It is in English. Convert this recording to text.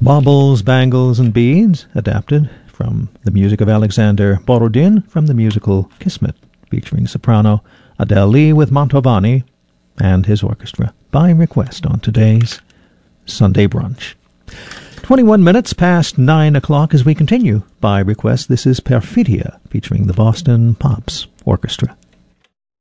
Baubles, Bangles and Beads, adapted from the music of Alexander Borodin from the musical Kismet, featuring soprano Adele Lee with Mantovani and his orchestra, by request on today's Sunday Brunch. 21 minutes past 9 o'clock as we continue by request. This is Perfidia, featuring the Boston Pops Orchestra.